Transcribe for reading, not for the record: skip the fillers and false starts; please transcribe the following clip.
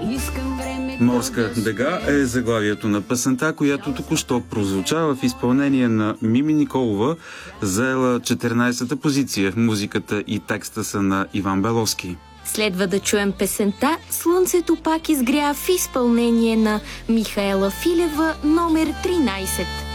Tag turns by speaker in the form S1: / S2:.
S1: Морска дега е заглавието на песента, която току-що прозвучава в изпълнение на Мими Николова, заела 14-та позиция. Музиката и текста са на Иван Беловски.
S2: Следва да чуем песента "Слънцето пак изгря" в изпълнение на Михаела Филева, номер 13.